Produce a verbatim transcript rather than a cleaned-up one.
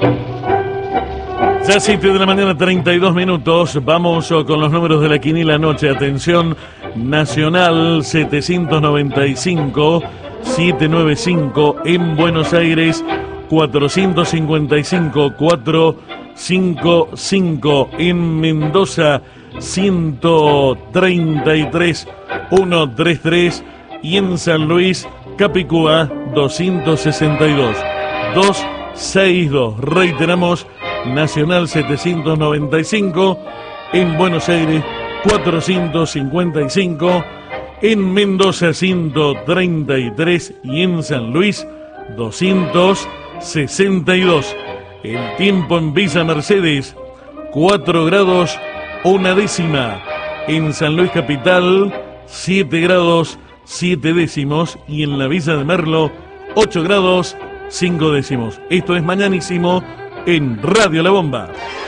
Ya siete de la mañana, treinta y dos minutos. Vamos con los números de la quiniela noche. Atención, Nacional setecientos noventa y cinco, setecientos noventa y cinco. En Buenos Aires, cuatrocientos cincuenta y cinco, cuatrocientos cincuenta y cinco. En Mendoza, ciento treinta y tres, ciento treinta y tres. Y en San Luis, Capicúa, doscientos sesenta y dos, doscientos sesenta y dos. Reiteramos, Nacional setecientos noventa y cinco, en Buenos Aires cuatrocientos cincuenta y cinco, en Mendoza ciento treinta y tres y en San Luis doscientos sesenta y dos. El tiempo en Villa Mercedes, cuatro grados una décima. En San Luis Capital, siete grados siete décimos. Y en la Villa de Merlo, ocho grados cinco décimos. Esto es Mañanísimo en Radio La Bomba.